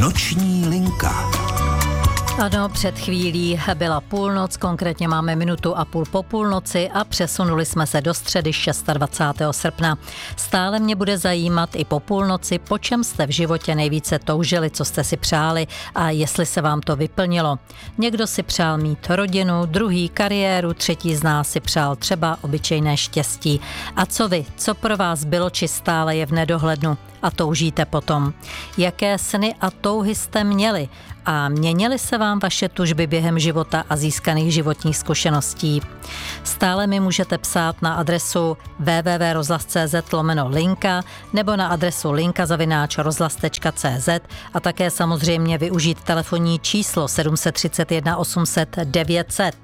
Noční linka. Ano, před chvílí byla půlnoc, konkrétně máme minutu a půl po půlnoci a přesunuli jsme se do středy 26. srpna. Stále mě bude zajímat i po půlnoci, po čem jste v životě nejvíce toužili, co jste si přáli a jestli se vám to vyplnilo. Někdo si přál mít rodinu, druhý kariéru, třetí z nás si přál třeba obyčejné štěstí. A co vy? Co pro vás bylo či stále je v nedohlednu a toužíte potom? Jaké sny a touhy jste měli? A měnily se vám vaše tužby během života a získaných životních zkušeností? Stále mi můžete psát na adresu www.rozhlas.cz/linka nebo na adresu linka@rozhlas.cz a také samozřejmě využít telefonní číslo 731 800 900.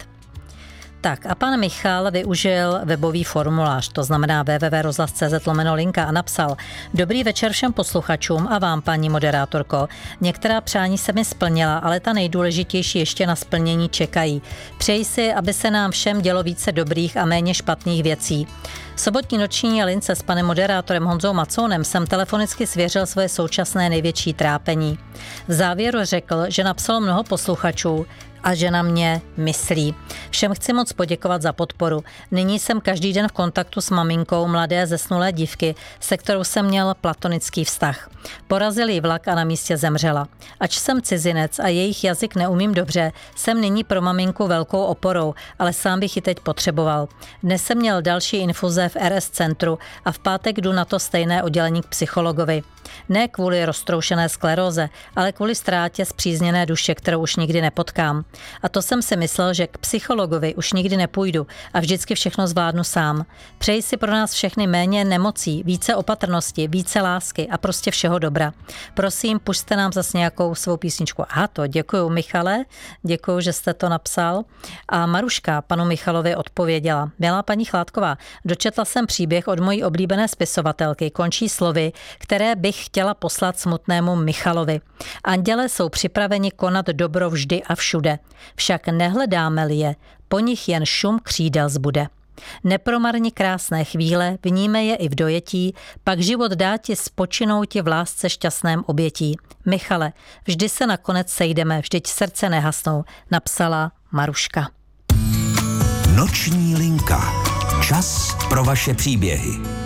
Tak a pan Michal využil webový formulář, to znamená www.rozhlas.cz/linka a napsal: Dobrý večer všem posluchačům a vám, paní moderátorko. Některá přání se mi splnila, ale ta nejdůležitější ještě na splnění čekají. Přeji si, aby se nám všem dělo více dobrých a méně špatných věcí. V sobotní noční lince s panem moderátorem Honzou Macounem jsem telefonicky svěřil svoje současné největší trápení. V závěru řekl, že napsalo mnoho posluchačů a že na mě myslí. Všem chci moc poděkovat za podporu. Nyní jsem každý den v kontaktu s maminkou mladé zesnulé dívky, se kterou jsem měl platonický vztah. Porazil jí vlak a na místě zemřela. Ač jsem cizinec a jejich jazyk neumím dobře, jsem nyní pro maminku velkou oporou, ale sám bych ji teď potřeboval. Dnes jsem měl další infuze v RS centru a v pátek jdu na to stejné oddělení k psychologovi. Ne kvůli roztroušené skleróze, ale kvůli ztrátě spřízněné duše, kterou už nikdy nepotkám. A to jsem si myslel, že k psychologovi už nikdy nepůjdu a vždycky všechno zvládnu sám. Přeji si pro nás všechny méně nemocí, více opatrnosti, více lásky a prostě všeho dobra. Prosím, pusťte nám zase nějakou svou písničku. Aha, to děkuju, Michale, děkuju, že jste to napsal. A Maruška panu Michalovi odpověděla: Milá paní Chládková, dočetla jsem příběh od mojí oblíbené spisovatelky, končí slovy, které bych chtěla poslat smutnému Michalovi. Andělé jsou připraveni konat dobro vždy a všude. Však nehledáme-li je, po nich jen šum křídel zbude. Nepromarni krásné chvíle, vníme je i v dojetí, pak život dá ti spočinouti v lásce šťastném obětí. Michale, vždy se nakonec sejdeme, vždyť srdce nehasnou, napsala Maruška. Noční linka. Čas pro vaše příběhy.